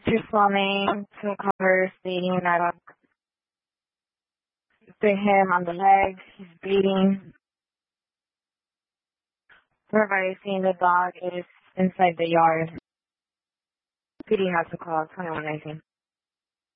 Two swimming, two covers bleeding that up. Bit him on the leg. He's bleeding. Everybody seeing the dog is inside the yard. PD has to call 2119.